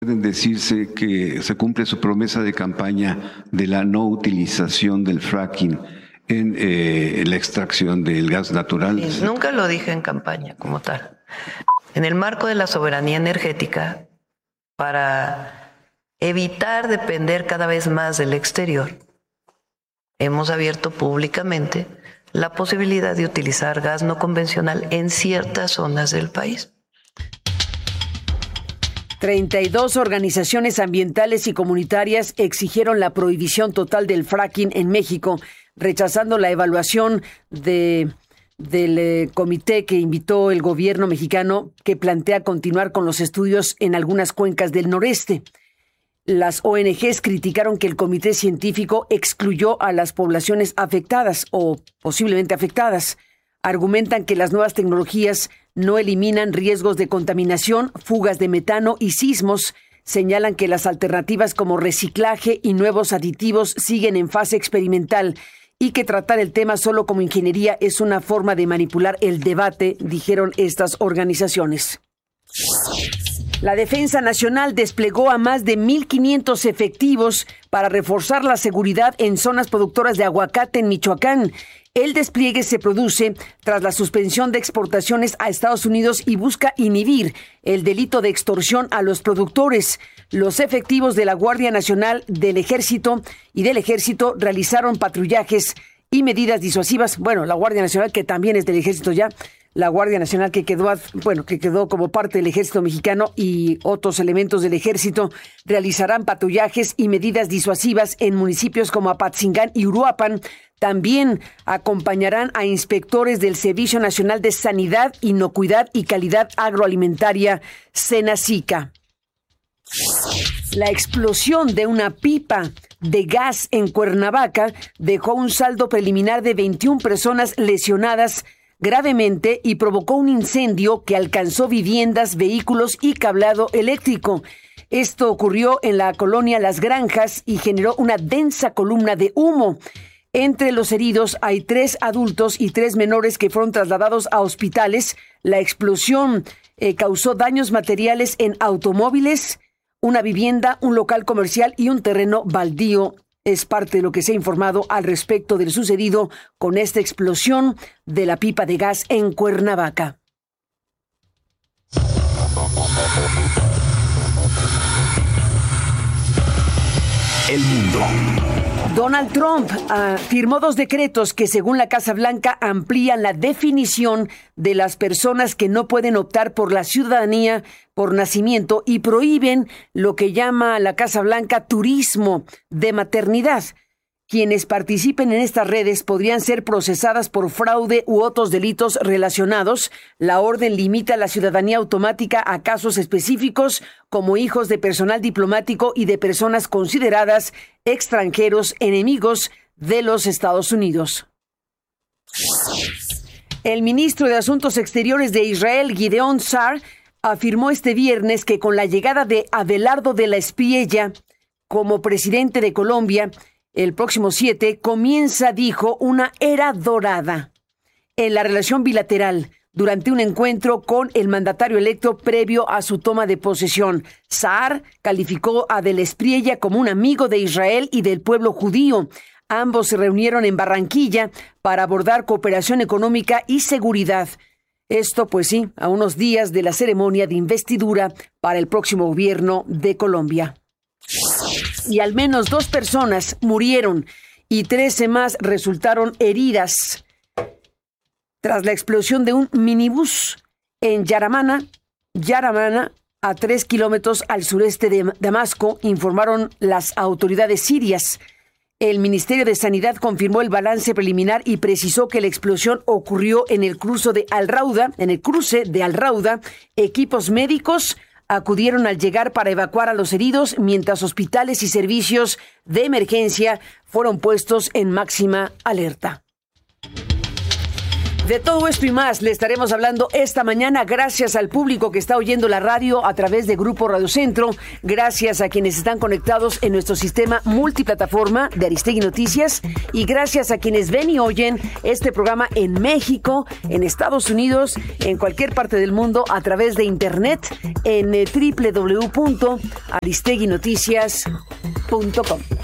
Pueden decirse que se cumple su promesa de campaña de la no utilización del fracking en la extracción del gas natural. Sí, nunca lo dije en campaña como tal. En el marco de la soberanía energética, para evitar depender cada vez más del exterior, hemos abierto públicamente la posibilidad de utilizar gas no convencional en ciertas zonas del país. 32 organizaciones ambientales y comunitarias exigieron la prohibición total del fracking en México, rechazando la evaluación del comité que invitó el gobierno mexicano, que plantea continuar con los estudios en algunas cuencas del noreste. Las ONGs criticaron que el comité científico excluyó a las poblaciones afectadas o posiblemente afectadas. Argumentan que las nuevas tecnologías no eliminan riesgos de contaminación, fugas de metano y sismos. Señalan que las alternativas como reciclaje y nuevos aditivos siguen en fase experimental y que tratar el tema solo como ingeniería es una forma de manipular el debate, dijeron estas organizaciones. La Defensa Nacional desplegó a más de 1,500 efectivos para reforzar la seguridad en zonas productoras de aguacate en Michoacán. El despliegue se produce tras la suspensión de exportaciones a Estados Unidos y busca inhibir el delito de extorsión a los productores. Los efectivos de la Guardia Nacional, del Ejército y del Ejército realizaron patrullajes y medidas disuasivas. Bueno, la Guardia Nacional, que también es del Ejército ya, la Guardia Nacional que quedó como parte del Ejército Mexicano, y otros elementos del Ejército realizarán patrullajes y medidas disuasivas en municipios como Apatzingán y Uruapan. También acompañarán a inspectores del Servicio Nacional de Sanidad, Inocuidad y Calidad Agroalimentaria, SENACICA. La explosión de una pipa de gas en Cuernavaca dejó un saldo preliminar de 21 personas lesionadas gravemente y provocó un incendio que alcanzó viviendas, vehículos y cablado eléctrico. Esto ocurrió en la colonia Las Granjas y generó una densa columna de humo. Entre los heridos hay 3 adultos y 3 menores que fueron trasladados a hospitales. La explosión causó daños materiales en automóviles, una vivienda, un local comercial y un terreno baldío. Es parte de lo que se ha informado al respecto del sucedido con esta explosión de la pipa de gas en Cuernavaca. El mundo. Donald Trump firmó 2 decretos que, según la Casa Blanca, amplían la definición de las personas que no pueden optar por la ciudadanía por nacimiento y prohíben lo que llama la Casa Blanca turismo de maternidad. Quienes participen en estas redes podrían ser procesadas por fraude u otros delitos relacionados. La orden limita la ciudadanía automática a casos específicos como hijos de personal diplomático y de personas consideradas extranjeros enemigos de los Estados Unidos. El ministro de Asuntos Exteriores de Israel, Gideon Sa'ar, afirmó este viernes que con la llegada de Abelardo de la Espriella como presidente de Colombia, el próximo 7 comienza, dijo, una era dorada en la relación bilateral durante un encuentro con el mandatario electo previo a su toma de posesión. Sa'ar calificó a de la Espriella como un amigo de Israel y del pueblo judío. Ambos se reunieron en Barranquilla para abordar cooperación económica y seguridad. Esto, pues sí, a unos días de la ceremonia de investidura para el próximo gobierno de Colombia. Y al menos 2 personas murieron y 13 más resultaron heridas tras la explosión de un minibús en Yaramana, a 3 kilómetros al sureste de Damasco, informaron las autoridades sirias. El Ministerio de Sanidad confirmó el balance preliminar y precisó que la explosión ocurrió en el cruce de Al-Rauda. Equipos médicos acudieron al llegar para evacuar a los heridos, mientras hospitales y servicios de emergencia fueron puestos en máxima alerta. De todo esto y más le estaremos hablando esta mañana, gracias al público que está oyendo la radio a través de Grupo Radio Centro, gracias a quienes están conectados en nuestro sistema multiplataforma de Aristegui Noticias y gracias a quienes ven y oyen este programa en México, en Estados Unidos, en cualquier parte del mundo a través de internet en www.aristeguinoticias.com.